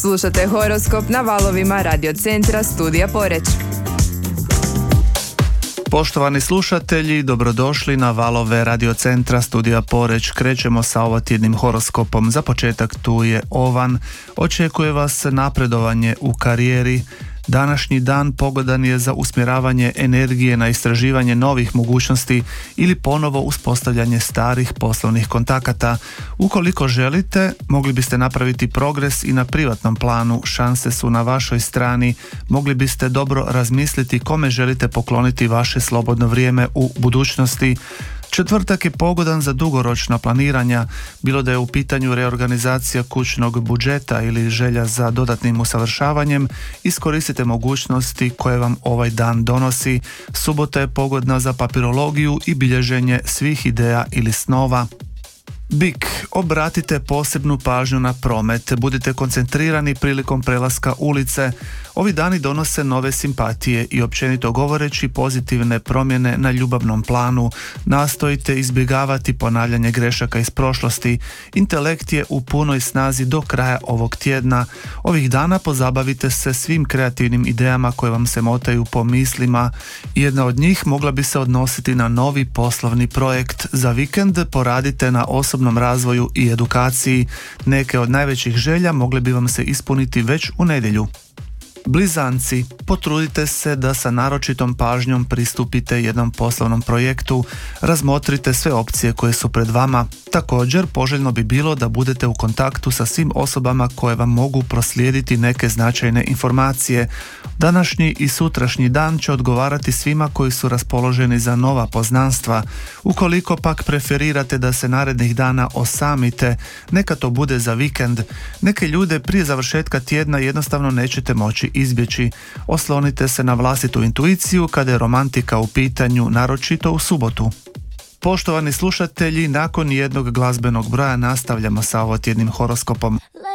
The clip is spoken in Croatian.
Slušate horoskop na valovima Radio Centra Studija Poreć. Poštovani slušatelji, dobrodošli na valove Radio Centra Studija Poreć. Krećemo sa ovotjednim horoskopom. Za početak tu je Ovan. Očekuje vas napredovanje u karijeri. Današnji dan pogodan je za usmjeravanje energije na istraživanje novih mogućnosti ili ponovo uspostavljanje starih poslovnih kontakata. Ukoliko želite, mogli biste napraviti progres i na privatnom planu, šanse su na vašoj strani, mogli biste dobro razmisliti kome želite pokloniti vaše slobodno vrijeme u budućnosti. Četvrtak je pogodan za dugoročna planiranja, bilo da je u pitanju reorganizacija kućnog budžeta ili želja za dodatnim usavršavanjem, iskoristite mogućnosti koje vam ovaj dan donosi. Subota je pogodna za papirologiju i bilježenje svih ideja ili snova. Bik, obratite posebnu pažnju na promet, budite koncentrirani prilikom prelaska ulice. Ovi dani donose nove simpatije i općenito govoreći pozitivne promjene na ljubavnom planu. Nastojite izbjegavati ponavljanje grešaka iz prošlosti. Intelekt je u punoj snazi do kraja ovog tjedna. Ovih dana pozabavite se svim kreativnim idejama koje vam se motaju po mislima. Jedna od njih mogla bi se odnositi na novi poslovni projekt. Za vikend poradite na osobnom razvoju i edukaciji. Neke od najvećih želja mogle bi vam se ispuniti već u nedjelju. Blizanci, potrudite se da sa naročitom pažnjom pristupite jednom poslovnom projektu, razmotrite sve opcije koje su pred vama. Također, poželjno bi bilo da budete u kontaktu sa svim osobama koje vam mogu proslijediti neke značajne informacije. Današnji i sutrašnji dan će odgovarati svima koji su raspoloženi za nova poznanstva. Ukoliko pak preferirate da se narednih dana osamite, neka to bude za vikend. Neke ljude prije završetka tjedna jednostavno nećete moći izbjeći. Oslonite se na vlastitu intuiciju kada je romantika u pitanju, naročito u subotu. Poštovani slušatelji, nakon jednog glazbenog broja nastavljamo sa ovotjednim horoskopom.